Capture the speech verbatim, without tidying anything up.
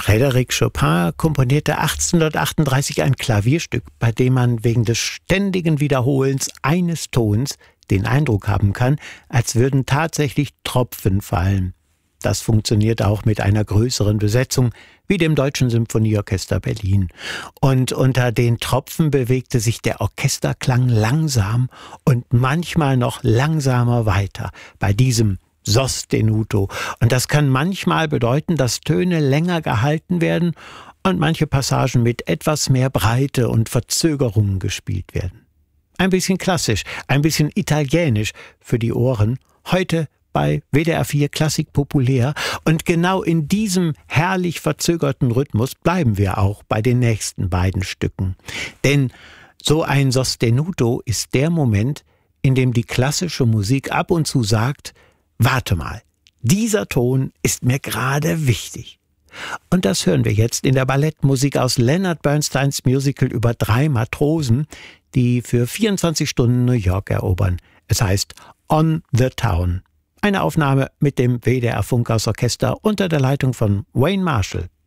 Frédéric Chopin komponierte achtzehnhundertachtunddreißig ein Klavierstück, bei dem man wegen des ständigen Wiederholens eines Tons den Eindruck haben kann, als würden tatsächlich Tropfen fallen. Das funktioniert auch mit einer größeren Besetzung, wie dem Deutschen Symphonieorchester Berlin. Und unter den Tropfen bewegte sich der Orchesterklang langsam und manchmal noch langsamer weiter bei diesem Sostenuto. Und das kann manchmal bedeuten, dass Töne länger gehalten werden und manche Passagen mit etwas mehr Breite und Verzögerungen gespielt werden. Ein bisschen klassisch, ein bisschen italienisch für die Ohren. Heute bei W D R vier Klassik populär. Und genau in diesem herrlich verzögerten Rhythmus bleiben wir auch bei den nächsten beiden Stücken. Denn so ein Sostenuto ist der Moment, in dem die klassische Musik ab und zu sagt: Warte mal, dieser Ton ist mir gerade wichtig. Und das hören wir jetzt in der Ballettmusik aus Leonard Bernsteins Musical über drei Matrosen, die für vierundzwanzig Stunden New York erobern. Es heißt On the Town. Eine Aufnahme mit dem W D R Funkhausorchester unter der Leitung von Wayne Marshall.